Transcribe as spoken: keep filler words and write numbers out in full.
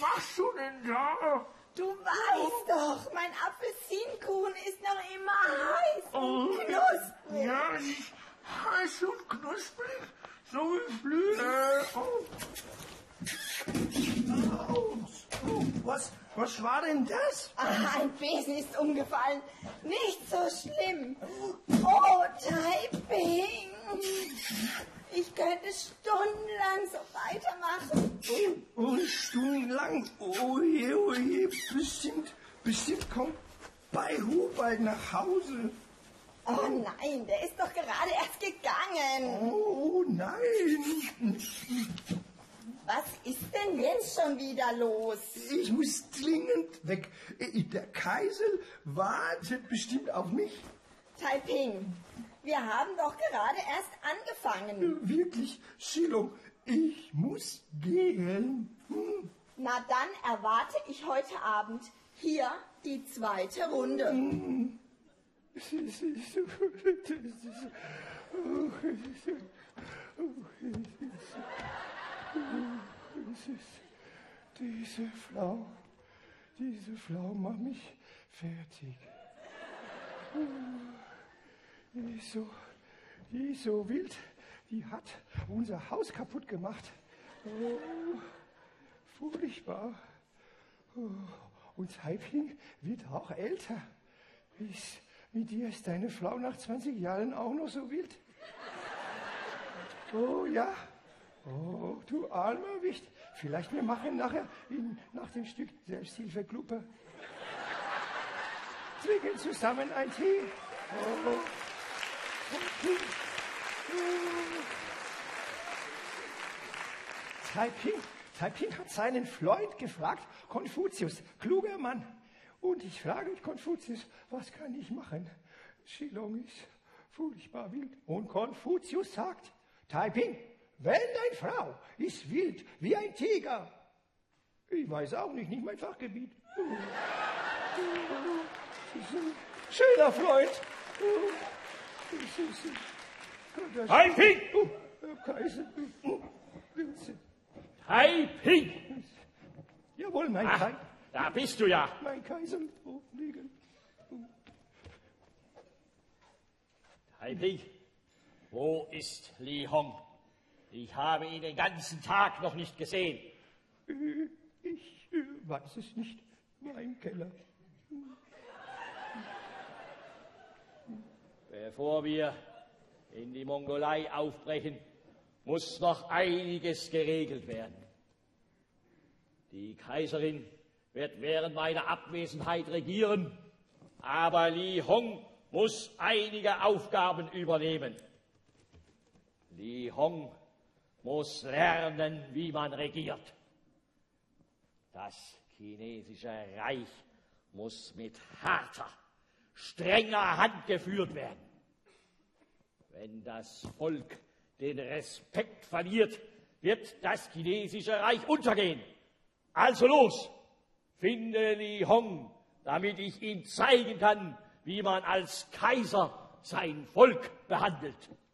machst du denn da? Du weißt doch, mein Apfelsinenkuchen ist noch immer heiß Oh, und knusprig. Ja, es ist heiß und knusprig, so wie Flügel. Oh. Oh, oh, was, was war denn das? Ah, ein Besen ist umgefallen. Nicht so schlimm. Oh, Taiping. Ich könnte stundenlang so weitermachen. Oh, oh, stundenlang. Oh je, oh je. Bestimmt, bestimmt kommt Baihu bald nach Hause. Oh nein, der ist doch gerade erst gegangen. Oh nein. Was ist denn jetzt schon wieder los? Ich muss dringend weg. Der Kaisel wartet bestimmt auf mich. Taiping, wir haben doch gerade erst angefangen. Wirklich, Shilong, ich muss gehen. Hm. Na dann erwarte ich heute Abend hier die zweite Runde. Hm. Diese Frau, diese Frau macht mich fertig. Die ist so, die ist so wild, die hat unser Haus kaputt gemacht. Oh, furchtbar. Oh, und Taiping wird auch älter. Ist, mit dir ist deine Frau nach zwanzig Jahren auch noch so wild? Oh ja. Oh, du armer Wicht. Vielleicht wir machen nachher in, nach dem Stück Selbsthilfegruppe. Trinken zusammen ein Tee. Oh. Okay. Oh. Taiping, Taiping hat seinen Freund gefragt, Konfuzius, kluger Mann. Und ich frage Konfuzius, was kann ich machen? Shilong ist furchtbar wild. Und Konfuzius sagt, Taiping, wenn deine Frau ist wild wie ein Tiger. Ich weiß auch nicht, nicht mein Fachgebiet. Schöner Freund. Taiping! Oh, Kaiser. Taiping! Jawohl, mein Ach, Kaiser. da bist du ja. Mein Kaiser. Oh, liegen. Taiping, wo ist Li Hong? Ich habe ihn den ganzen Tag noch nicht gesehen. Äh, ich äh, weiß es nicht. Mein Keller. Bevor wir in die Mongolei aufbrechen, muss noch einiges geregelt werden. Die Kaiserin wird während meiner Abwesenheit regieren, aber Li Hong muss einige Aufgaben übernehmen. Li Hong muss lernen, wie man regiert. Das chinesische Reich muss mit harter, strenger Hand geführt werden. Wenn das Volk den Respekt verliert, wird das chinesische Reich untergehen. Also los, finde Li Hong, damit ich ihm zeigen kann, wie man als Kaiser sein Volk behandelt.